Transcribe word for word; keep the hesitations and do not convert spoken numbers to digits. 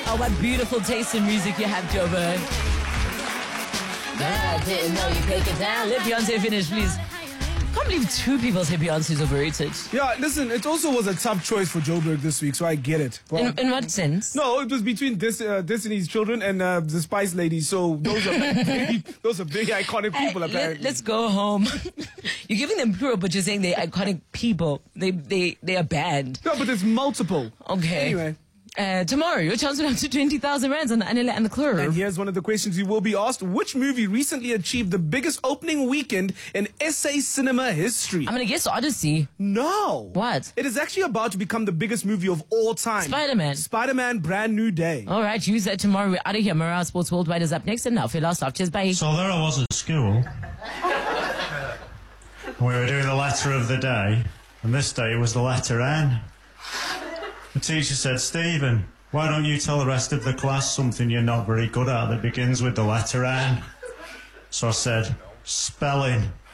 Oh, what beautiful taste in music you have, Joburg. I didn't know you break it down. Let Beyonce finish, please. I can't believe two people say Beyonce's overrated. Yeah, listen, it also was a tough choice for Joburg this week, so I get it. Well, In, in what sense? no, it was between Dis- uh, Destiny's Children and uh, the Spice Ladies, so those are big, those are big iconic people, Hey, apparently. let, us go home. You're giving them plural, but you're saying they're iconic people. They they they are bad. No, but there's multiple. Okay. Anyway. Uh, tomorrow, your chance to up to twenty thousand rands on the Anila and the Club. And here's one of the questions you will be asked. Which movie recently achieved the biggest opening weekend in S A cinema history? I'm going to guess Odyssey. No. What? It is actually about to become the biggest movie of all time. Spider-Man. Spider-Man Brand New Day. All right, use that tomorrow. We're out of here. Morale Sports Worldwide is up next. And now for your last off. Cheers, bye. So there I was at school. We were doing the letter of the day, and this day it was the letter N. The teacher said, Stephen, why don't you tell the rest of the class something you're not very good at that begins with the letter N? So I said, spelling.